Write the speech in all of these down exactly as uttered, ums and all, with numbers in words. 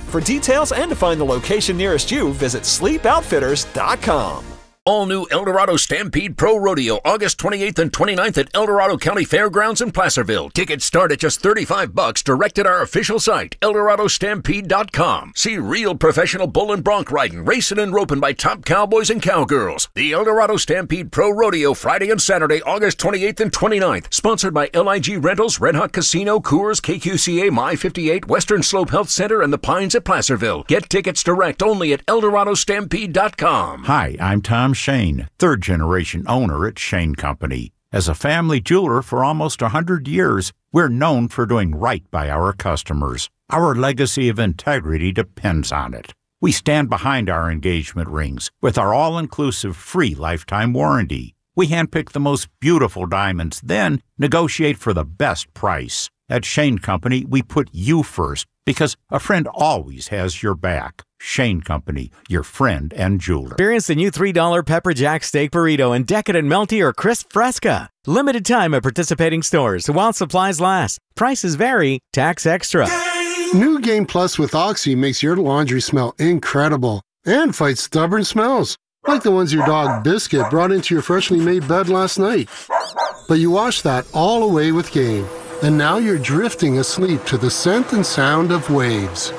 For details and to find the location nearest you, visit sleep outfitters dot com. All new Eldorado Stampede Pro Rodeo, August twenty-eighth and twenty-ninth at Eldorado County Fairgrounds in Placerville. Tickets start at just thirty-five bucks direct at our official site, eldorado stampede dot com. See real professional bull and bronc riding, racing and roping by top cowboys and cowgirls. The Eldorado Stampede Pro Rodeo, Friday and Saturday, August twenty-eighth and twenty-ninth. Sponsored by L I G Rentals, Red Hot Casino, Coors, K Q C A, My fifty-eight, Western Slope Health Center, and the Pines at Placerville. Get tickets direct only at eldorado stampede dot com. Hi, I'm Tom Shane, third-generation owner at Shane Company. As a family jeweler for almost one hundred years, we're known for doing right by our customers. Our legacy of integrity depends on it. We stand behind our engagement rings with our all-inclusive free lifetime warranty. We handpick the most beautiful diamonds, then negotiate for the best price. At Shane Company, we put you first because a friend always has your back. Shane Company, your friend and jeweler. Experience the new three dollar Pepper Jack Steak Burrito and Decadent Melty or Crisp Fresca. Limited time at participating stores while supplies last. Prices vary. Tax extra. New Game Plus with Oxy makes your laundry smell incredible and fights stubborn smells, like the ones your dog Biscuit brought into your freshly made bed last night. But you washed that all away with Game, and now you're drifting asleep to the scent and sound of waves.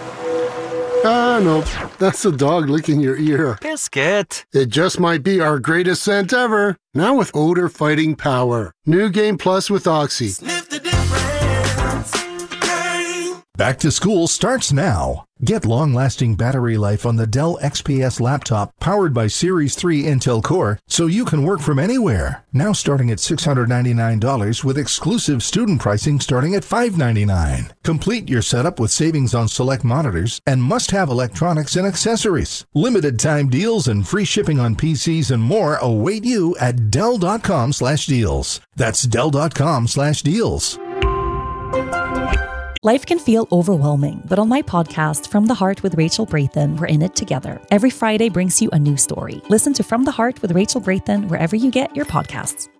Ah, no, that's the dog licking your ear. Biscuit. It just might be our greatest scent ever. Now with odor-fighting power. New Game Plus with Oxy. Sniff the difference. Game. Back to school starts now. Get long-lasting battery life on the Dell X P S laptop powered by Series three Intel Core so you can work from anywhere. Now starting at six hundred ninety-nine dollars with exclusive student pricing starting at five hundred ninety-nine dollars. Complete your setup with savings on select monitors and must-have electronics and accessories. Limited time deals and free shipping on P Cs and more await you at Dell.com slash deals. That's Dell.com slash deals. Life can feel overwhelming, but on my podcast, From the Heart with Rachel Brathen, we're in it together. Every Friday brings you a new story. Listen to From the Heart with Rachel Brathen wherever you get your podcasts.